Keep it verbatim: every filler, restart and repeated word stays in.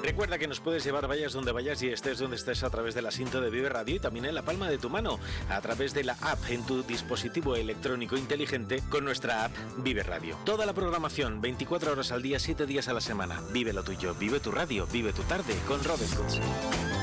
Recuerda que nos puedes llevar vayas donde vayas y estés donde estés a través de la cinta de Vive Radio y también en la palma de tu mano, a través de la app en tu dispositivo electrónico inteligente con nuestra app Vive Radio. Toda la programación, veinticuatro horas al día, siete días a la semana. Vive lo tuyo, vive tu radio, vive tu tarde con Robert Hudson.